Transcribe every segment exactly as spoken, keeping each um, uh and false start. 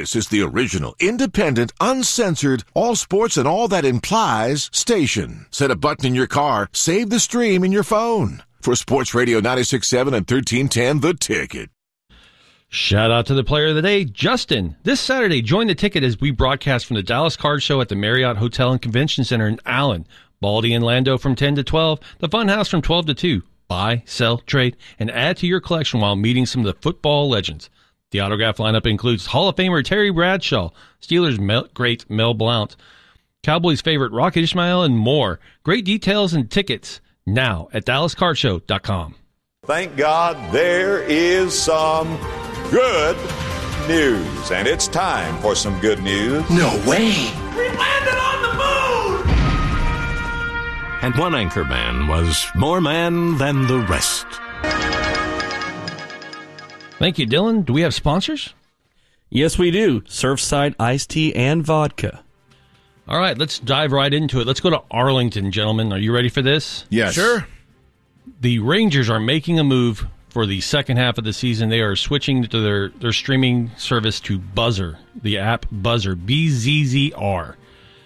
This is the original, independent, uncensored, all sports and all that implies station. Set a button in your car, save the stream in your phone. For Sports Radio ninety-six point seven and thirteen ten, The Ticket. Shout out to the player of the day, Justin. This Saturday, join The Ticket as we broadcast from the Dallas Card Show at the Marriott Hotel and Convention Center in Allen. Baldy and Lando from ten to twelve, the Funhouse from twelve to two. Buy, sell, trade, and add to your collection while meeting some of the football legends. The autograph lineup includes Hall of Famer Terry Bradshaw, Steelers Mel- great Mel Blount, Cowboys favorite Rock Ismail, and more. Great details and tickets now at dallas card show dot com. Thank God there is some good news, and it's time for some good news. No way. We landed on the moon! And one anchor man was more man than the rest. Thank you, Dylan. Do we have sponsors? Yes, we do. Surfside Iced Tea and Vodka. All right, let's dive right into it. Let's go to Arlington, gentlemen. Are you ready for this? Yes. Sure. The Rangers are making a move for the second half of the season. They are switching to their, their streaming service to Buzzer, the app Buzzer, B Z Z R.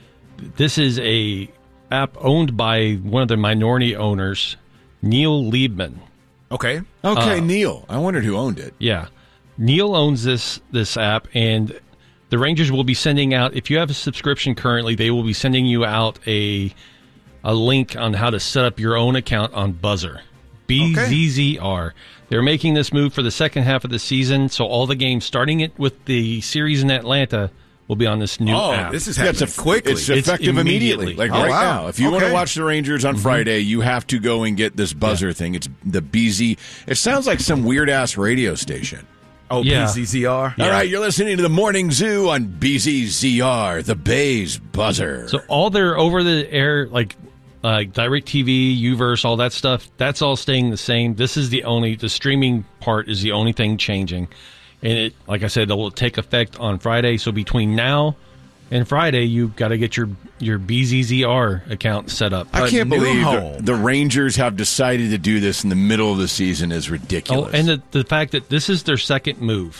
This is a app owned by one of the minority owners, Neil Liebman. Okay. Okay, Uh, Neil. I wondered who owned it. Yeah. Neil owns this this app, and the Rangers will be sending out, if you have a subscription currently, they will be sending you out a a link on how to set up your own account on Buzzer. B Z Z R. They're making this move for the second half of the season, so all the games, starting it with the series in Atlanta, will be on this new oh, app. this is Yeah, happening it's a, quickly. It's effective It's immediately. immediately. Like Oh, right wow. now. If you want Okay. to watch the Rangers on Mm-hmm. Friday, you have to go and get this Buzzer thing. It's the B Z. It sounds like some weird-ass radio station. oh, Yeah. B Z Z R? All right, you're listening to the Morning Zoo on B Z Z R, the Bay's Buzzer. So all their over-the-air, like uh, DirecTV, Uverse, all that stuff, that's all staying the same. This is the only, the streaming part is the only thing changing. And it, like I said, it will take effect on Friday. So between now and Friday, you've got to get your, your B Z Z R account set up. I can't A new believe the, home. the Rangers have decided to do this in the middle of the season is Oh, ridiculous. and the, the fact that this is their second move,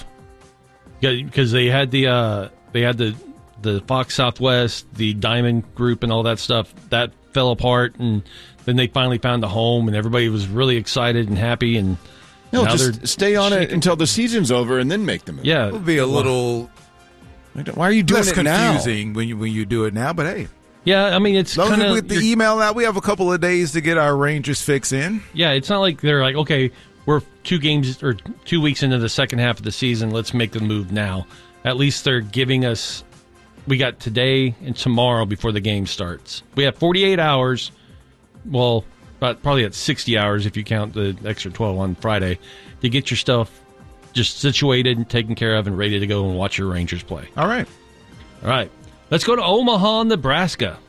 because they had the uh, they had the the Fox Southwest, the Diamond Group, and all that stuff that fell apart, and then they finally found a home, and everybody was really excited and happy, and no, now just they're stay on it shaking- until the season's over and then make the move. Yeah, It would be a little Why are you doing less it now? confusing when you when you do it now, but hey. yeah. I mean, it's Long kind as we of get the email out, we have a couple of days to get our Rangers fix in. yeah. It's not like they're like, okay, we're two games or two weeks into the second half of the season. Let's make the move now. At least they're giving us. We got today and tomorrow before the game starts. We have forty-eight hours. Well, about probably at sixty hours if you count the extra twelve on Friday to get your stuff just situated and taken care of and ready to go and watch your Rangers play. All right. All right. Let's go to Omaha, Nebraska.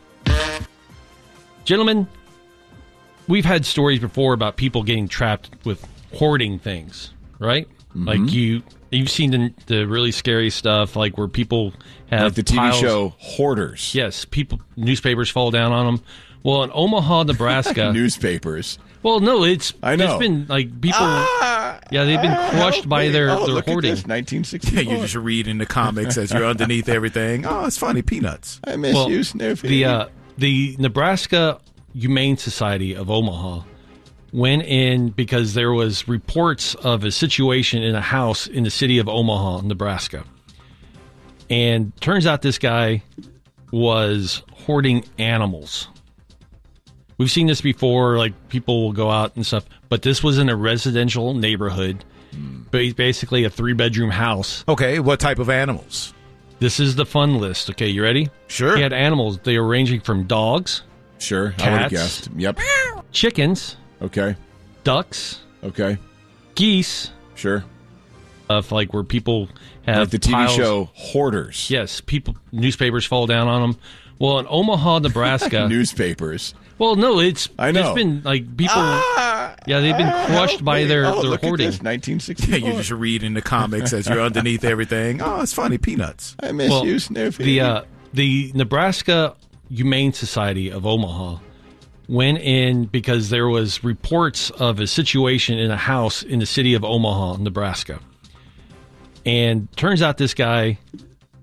Gentlemen, we've had stories before about people getting trapped with hoarding things, right? Mm-hmm. Like you, you've seen the, the really scary stuff, like where people have Like the T V piles- show Hoarders. Yes, people, newspapers fall down on them. Well, in Omaha, Nebraska, Newspapers. well, no, it's I know. It's been like people, yeah, they've been crushed by their oh, their look hoarding. At this, nineteen Yeah, sixty-four. you just read in the comics as you're underneath everything. Oh, it's funny. Peanuts. I miss Well, you, Snoopy. The uh, the Nebraska Humane Society of Omaha went in because there was reports of a situation in a house in the city of Omaha, Nebraska. And turns out this guy was hoarding animals. We've seen this before, like people will go out and stuff, but this was in a residential neighborhood, ba- basically a three-bedroom house. Okay, what type of animals? This is the fun list. Okay, you ready? Sure. He had animals. They were ranging from dogs, Sure, I would have Cats. guessed. Yep. chickens, Okay. ducks, Okay. geese, Sure. of like where people have Like the T V piles- show Hoarders. Yes, people newspapers fall down on them. Well, in Omaha, Nebraska. Newspapers. Well, no, it's I know. It's been like people. yeah, they've been crushed by their oh, their look hoarding. At this, nineteen Yeah, sixty-four. you just read in the comics as you're underneath everything. Oh, it's funny. Peanuts. I miss Well, you, Snoopy. The uh, the Nebraska Humane Society of Omaha went in because there was reports of a situation in a house in the city of Omaha, Nebraska. And turns out this guy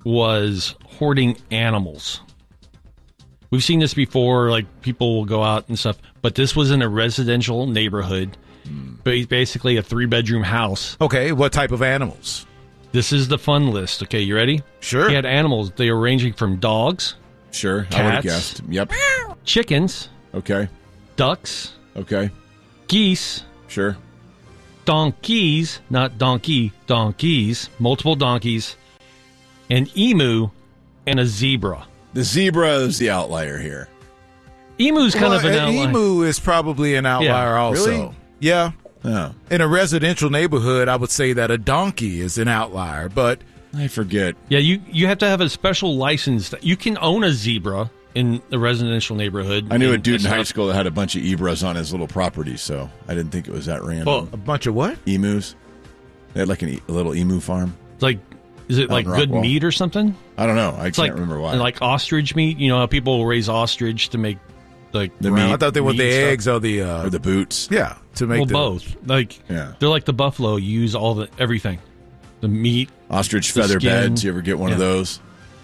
was hoarding animals. We've seen this before, like people will go out and stuff, but this was in a residential neighborhood, ba- basically a three-bedroom house. Okay, what type of animals? This is the fun list. Okay, you ready? Sure. He had animals. They were ranging from dogs, Sure, I would Cats. have guessed. Yep. chickens, Okay. ducks, Okay. geese, Sure. donkeys, not donkey, donkeys, multiple donkeys, an emu, and a zebra. The zebra is the outlier here. Emu's kind Well, of an an outlier. emu is probably an outlier Yeah. also. Really? Yeah. Oh, In a residential neighborhood, I would say that a donkey is an outlier, but I forget. Yeah, you, you have to have a special license. That you can own a zebra in the residential neighborhood. I knew a and dude in stuff. high school that had a bunch of zebras on his little property, so I didn't think it was that random. Well, a bunch of what? Emus. They had like an e- a little emu farm. like, is it Out like in good Rockwall. meat or something? I don't know. I It's can't like remember why. like ostrich meat. You know how people will raise ostrich to make like The ground meat. I thought they were meat the stuff. eggs or the uh, or the boots. yeah to make Well, the, both. Like Yeah. they're like the buffalo. You use all the everything, the meat. Ostrich The feather skin. beds. You ever get one of Yeah. those?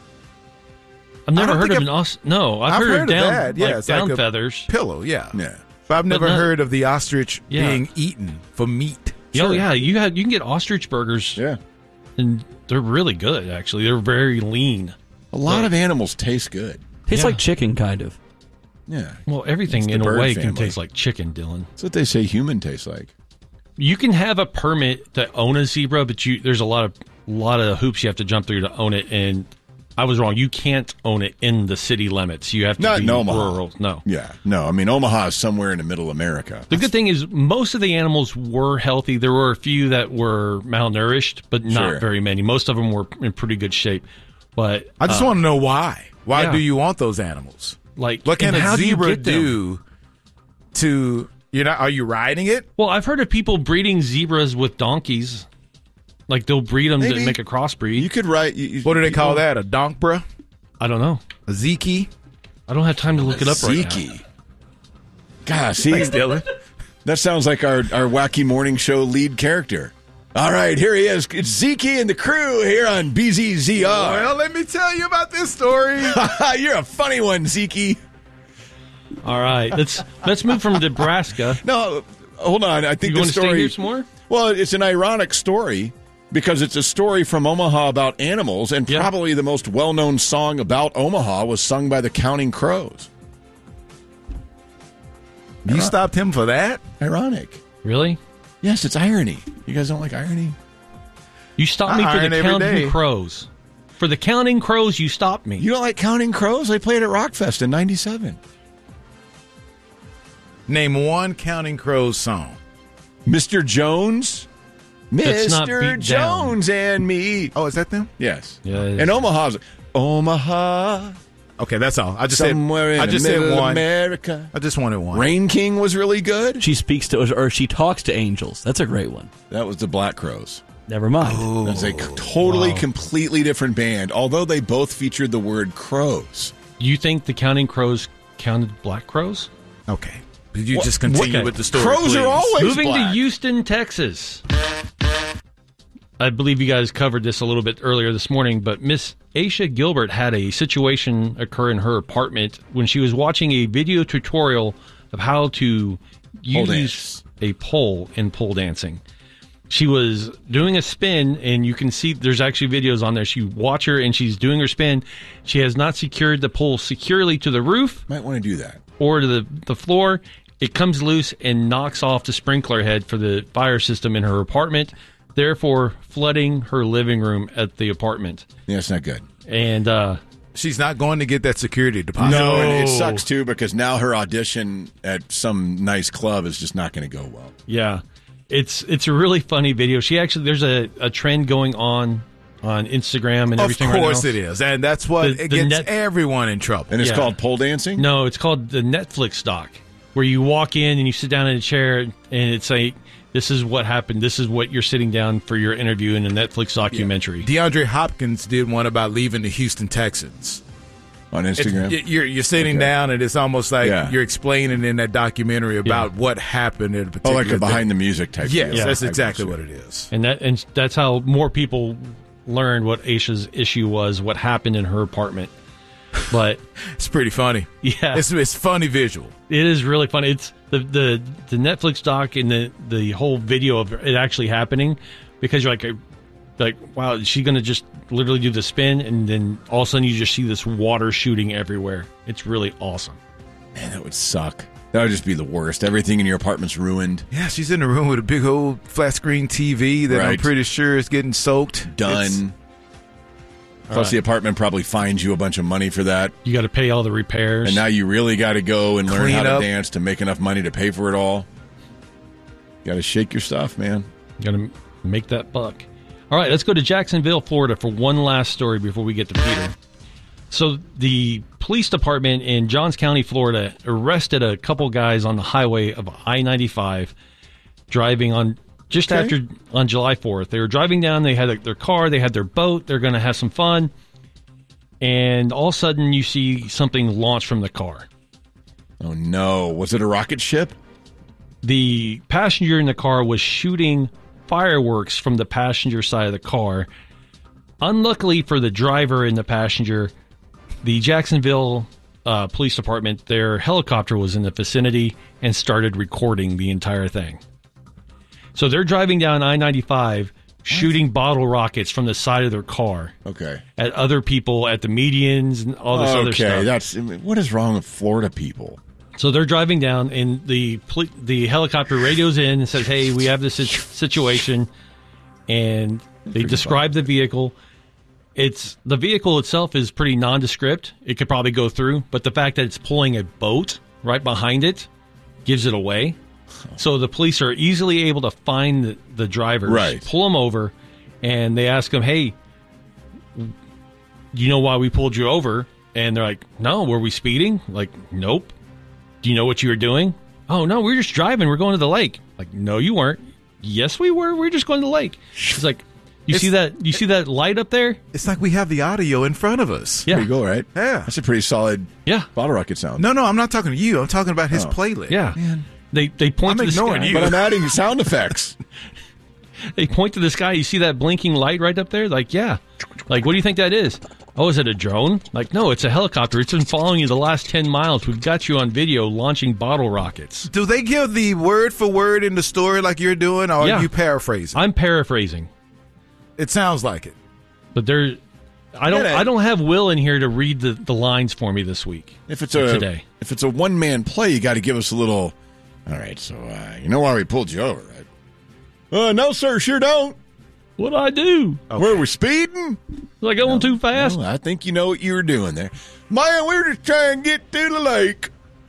I've never don't heard think of an I've- os. No, I've, I've heard, heard of of down that. Yeah, like it's like down a- feathers. pillow. Yeah, Yeah. but I've never not- heard of the ostrich Yeah. being eaten for meat. Oh yeah, you have you can get ostrich burgers, Yeah. and they're really good. Actually, they're very lean. A lot of animals taste good. Tastes Yeah. like chicken, kind of. Yeah. Well, everything It's the in a bird way can family. taste like chicken, Dylan. That's what they say human tastes like. You can have a permit to own a zebra, but you there's a lot of lot of hoops you have to jump through to own it. And I was wrong. You can't own it in the city limits. You have to Not be in Omaha. rural. No. Yeah. No, I mean, Omaha is somewhere in the middle America. The good thing is most of the animals were healthy. There were a few that were malnourished, but not Sure. very many. Most of them were in pretty good shape. But I just uh, want to know why. Why yeah. do you want those animals? like, What can and a how do you zebra get them? do to you know? Are you riding it? Well, I've heard of people breeding zebras with donkeys. Like they'll breed them Maybe. to make a crossbreed. You could write. You, you- What do they call people- that? A donkbra? I don't know. A zeke? I don't have time to look it up right now. Zeke. Gosh, see, Thanks, Dylan. that sounds like our, our wacky morning show lead character. All right, here he is. It's Zeke and the crew here on B Z Z R. Well, let me tell you about this story. You're a funny one, Zeke. All right, let's let's move from Nebraska. No, hold on. I think You the want to stay story. here some more? Well, it's an ironic story because it's a story from Omaha about animals, and Yeah. probably the most well-known song about Omaha was sung by the Counting Crows. You stopped him for that? Ironic. Really? Yes, it's irony. You guys don't like irony? You stopped me I for iron the every Counting day. Crows. For the Counting Crows, you stopped me. You don't like Counting Crows? They played at Rockfest in ninety-seven. Name one Counting Crows song. Mister Jones? That's not Mister beat down. Jones and me. Oh, is that them? Yes. Yeah, it is. And Omaha's Omaha, Okay, that's all. I just somewhere said. I in just the middle said of one. America. I just wanted one. Rain King was really good. She speaks to, or she talks to angels. That's a great one. That was the Black Crows. Never mind. That's a totally, completely different band, although they both featured the word crows. You think the Counting Crows counted black crows? Okay. Did you What- just continue what- with the story? Crows please? are always Moving black. to Houston, Texas. I believe you guys covered this a little bit earlier this morning, but Miss Aisha Gilbert had a situation occur in her apartment when she was watching a video tutorial of how to Pole use dance. a pole in pole dancing. She was doing a spin, and you can see there's actually videos on there. She watch her, and she's doing her spin. She has not secured the pole securely to the roof Might want to do that. or to the, the floor. It comes loose and knocks off the sprinkler head for the fire system in her apartment, therefore flooding her living room at the apartment. Yeah, it's not good. And uh, She's not going to get that security deposit. No, and it sucks too because now her audition at some nice club is just not going to go well. yeah, it's it's a really funny video. She actually there's a, a trend going on on Instagram and Of everything right now. course it is. And that's what The- it the gets net- everyone in trouble. And it's Yeah. called pole dancing? No, it's called the Netflix doc, where you walk in and you sit down in a chair, and it's like, this is what happened. This is what you're sitting down for your interview in a Netflix documentary. DeAndre Hopkins did one about leaving the Houston Texans. On It's- Instagram? y- you're you're sitting Okay. down, and it's almost like Yeah. you're explaining in that documentary about Yeah. what happened at a Oh, particular like a behind thing. the music type Yes, deal. that's I exactly see. what it is. And that and that's how more people learned what Aisha's issue was, what happened in her apartment. But it's pretty funny. Yeah, it's it's funny visual. It is really funny. It's the the, the Netflix doc and the the whole video of it actually happening, because you're like, like wow, is she going to just literally do the spin, and then all of a sudden you just see this water shooting everywhere. It's really awesome. Man, that would suck. That would just be the worst. Everything in your apartment's ruined. Yeah, she's in the room with a big old flat screen T V that right. I'm pretty sure is getting soaked. Done. It's, Plus, right. the apartment probably fines you a bunch of money for that. You got to pay all the repairs. And now you really got to go and Clean learn how up. to dance to make enough money to pay for it all. You got to shake your stuff, man. You got to make that buck. All right, let's go to Jacksonville, Florida for one last story before we get to Peter. So the police department in Johns County, Florida, arrested a couple guys on the highway of I ninety-five driving on just okay. after on July fourth. They were driving down. They had their car. They had their boat. They're going to have some fun. And all of a sudden, you see something launch from the car. Oh, no. Was it a rocket ship? The passenger in the car was shooting fireworks from the passenger side of the car. Unluckily for the driver and the passenger, the Jacksonville uh, Police Department, their helicopter was in the vicinity and started recording the entire thing. So they're driving down I ninety-five, shooting bottle rockets from the side of their car. Okay. At other people, at the medians, and all this okay, other stuff. Okay, that's what is wrong with Florida people? So they're driving down, and the the helicopter radios in and says, "Hey, we have this situation," and they describe the vehicle. It's the vehicle itself is pretty nondescript. It could probably go through, but the fact that it's pulling a boat right behind it gives it away. So the police are easily able to find the, the drivers, right. pull them over, and they ask them, "Hey, do you know why we pulled you over?" And they're like, "No, were we speeding?" Like, "Nope." "Do you know what you were doing?" "Oh, no, we were just driving. We're going to the lake." Like, "No, you weren't." "Yes, we were. We were just going to the lake." It's like, you it's, see that? You see that light up there? It's like we have the audio in front of us. Yeah. There you go, right? Yeah. That's a pretty solid yeah. bottle rocket sound. No, no, I'm not talking to you. I'm talking about his oh. playlist. Yeah. Man. They they point I'm to the ignoring sky. you. But I'm adding sound effects. They point to the sky. You see that blinking light right up there? Like, yeah. Like, what do you think that is? "Oh, is it a drone?" Like, "No, it's a helicopter. It's been following you the last ten miles. We've got you on video launching bottle rockets." Do they give the word for word in the story like you're doing, or yeah. are you paraphrasing? I'm paraphrasing. It sounds like it. But there, I don't. I don't have Will in here to read the, the lines for me this week. If it's a today, if it's a one man play, you got to give us a little. All right, so uh, you know why we pulled you over, right? Uh, no, sir, sure don't. What'd I do? Okay. Were we speeding? Was I going no, too fast? No, I think you know what you were doing there. Man, we were just trying to get to the lake.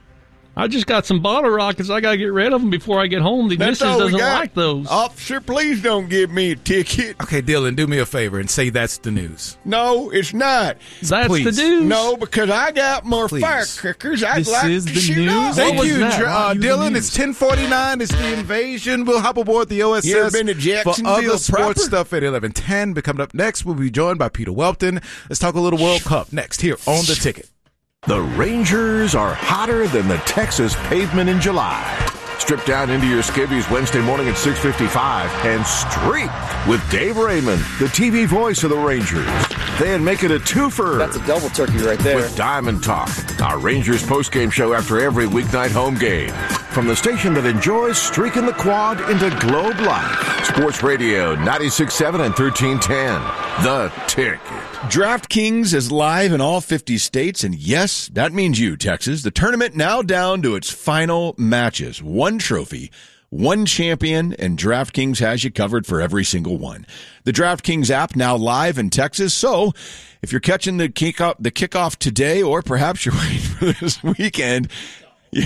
I just got some bottle rockets. I got to get rid of them before I get home. The That's missus doesn't got. like those. Officer, please don't give me a ticket. Okay, Dylan, do me a favor and say that's the news. No, it's not. That's Please. the news. No, because I got more Please. firecrackers. I'd This like is to the shoot news. off. Thank was you, that? Dr- uh, Why you the Dylan. news? It's ten forty-nine. It's the invasion. We'll hop aboard the O S S You ever been to for Jacksonville other sports proper? stuff at eleven ten. But coming up next, we'll be joined by Peter Welton. Let's talk a little World Cup next here on The Ticket. The Rangers are hotter than the Texas pavement in July. Strip down into your skivvies Wednesday morning at six fifty-five and streak with Dave Raymond, the T V voice of the Rangers. Then make it a twofer. That's a double turkey right there. With Diamond Talk, our Rangers postgame show after every weeknight home game. From the station that enjoys streaking the quad into Globe Life. Sports Radio ninety-six point seven and thirteen ten. The Ticket. DraftKings is live in all fifty states, and yes, that means you, Texas. The tournament now down to its final matches. One trophy, one champion, and DraftKings has you covered for every single one. The DraftKings app now live in Texas, so if you're catching the kickoff, the kickoff today, or perhaps you're waiting for this weekend, yeah,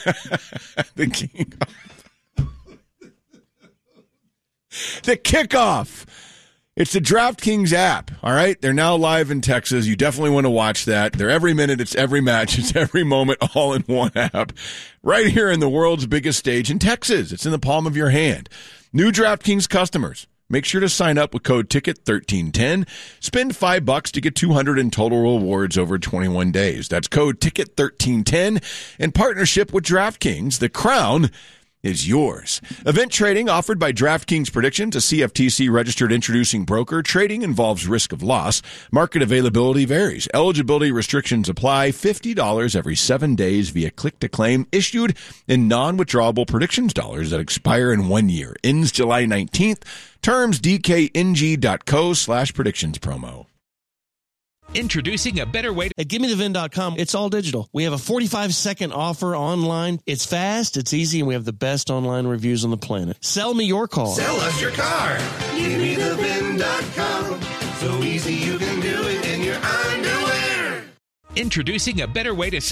the kickoff. The kickoff. It's the DraftKings app, all right? They're now live in Texas. You definitely want to watch that. They're every minute, it's every match, it's every moment, all in one app. Right here in the world's biggest stage in Texas. It's in the palm of your hand. New DraftKings customers, make sure to sign up with code ticket thirteen ten. Spend five bucks to get two hundred in total rewards over twenty-one days. That's code ticket thirteen ten in partnership with DraftKings. The crown is yours. Event trading offered by DraftKings Predictions, a C F T C-registered introducing broker. Trading involves risk of loss. Market availability varies. Eligibility restrictions apply. fifty dollars every seven days via click-to-claim, issued in non-withdrawable predictions dollars that expire in one year. Ends July nineteenth. Terms dkng.co slash predictions promo. Introducing a better way to... At gimme the vin dot com, it's all digital. We have a forty-five second offer online. It's fast, it's easy, and we have the best online reviews on the planet. Sell me your car. Sell us your car. gimme the vin dot com. So easy you can do it in your underwear. Introducing a better way to